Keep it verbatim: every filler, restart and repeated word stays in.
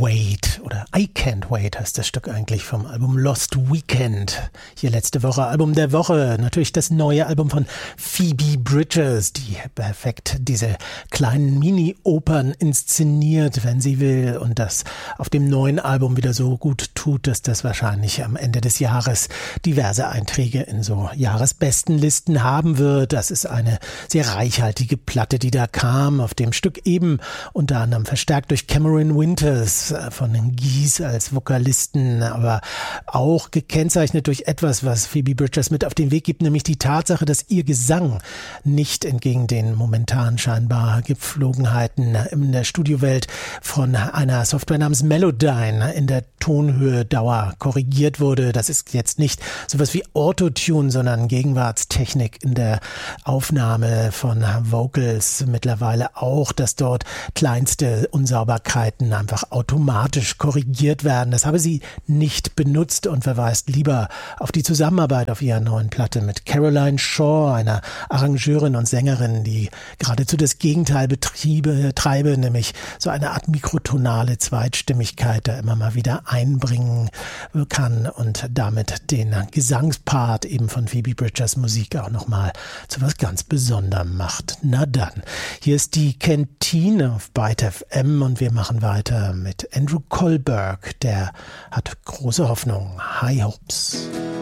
Wait oder I Can't Wait heißt das Stück eigentlich vom Album Lost Weekend. Hier letzte Woche Album der Woche. Natürlich das neue Album von Phoebe Bridgers, die perfekt diese kleinen Mini-Opern inszeniert, wenn sie will, und das auf dem neuen Album wieder so gut tut, dass das wahrscheinlich am Ende des Jahres diverse Einträge in so Jahresbestenlisten haben wird. Das ist eine sehr reichhaltige Platte, die da kam, auf dem Stück eben unter anderem verstärkt durch Cameron Winters von den Gees als Vokalisten, aber auch gekennzeichnet durch etwas, was Phoebe Bridgers mit auf den Weg gibt, nämlich die Tatsache, dass ihr Gesang nicht entgegen den momentan scheinbar Gepflogenheiten in der Studiowelt von einer Software namens Melodyne in der Tonhöhe Dauer korrigiert wurde. Das ist jetzt nicht sowas wie Autotune, sondern Gegenwartstechnik in der Aufnahme von Vocals mittlerweile auch, dass dort kleinste Unsauberkeiten einfach automatisch korrigiert werden. Das habe sie nicht benutzt und verweist lieber auf die Zusammenarbeit auf ihrer neuen Platte mit Caroline Shaw, einer Arrangeurin und Sängerin, die geradezu das Gegenteil betriebe, treibe, nämlich so eine Art mikrotonale Zweitstimmigkeit da immer mal wieder einbringen kann und damit den Gesangspart eben von Phoebe Bridgers Musik auch nochmal zu was ganz Besonderem macht. Na dann, hier ist die Kantine auf Byte F M und wir machen weiter mit Andrew Kohlberg, der hat große Hoffnung. High Hopes.